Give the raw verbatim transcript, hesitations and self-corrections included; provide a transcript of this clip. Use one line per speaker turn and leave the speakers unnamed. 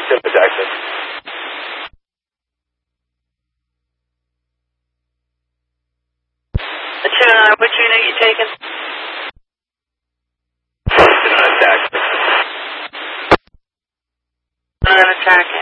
Ship attachment.
The two nine, which unit are you taking?
Houston on attack.
On attack.